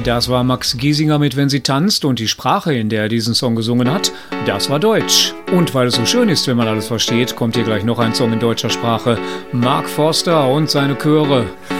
Das war Max Giesinger mit Wenn sie tanzt, und die Sprache, in der er diesen Song gesungen hat, das war Deutsch. Und weil es so schön ist, wenn man alles versteht, kommt hier gleich noch ein Song in deutscher Sprache. Mark Forster und seine Chöre.